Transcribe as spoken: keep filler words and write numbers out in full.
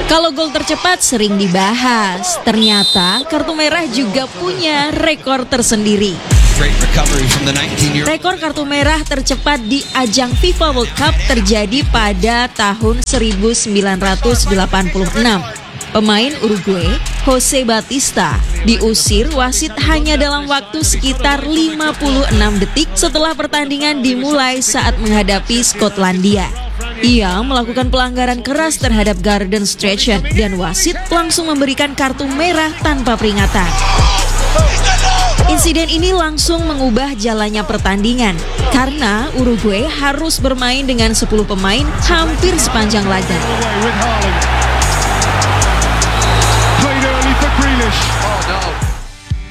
Kalau gol tercepat sering dibahas, ternyata kartu merah juga punya rekor tersendiri. Rekor kartu merah tercepat di ajang FIFA World Cup terjadi pada tahun seribu sembilan ratus delapan puluh enam. Pemain Uruguay, Jose Batista, diusir wasit hanya dalam waktu sekitar lima puluh enam detik setelah pertandingan dimulai saat menghadapi Skotlandia. Ia melakukan pelanggaran keras terhadap Garden Strachan dan wasit langsung memberikan kartu merah tanpa peringatan. Insiden ini langsung mengubah jalannya pertandingan karena Uruguay harus bermain dengan sepuluh pemain hampir sepanjang laga. Played early for Grealish.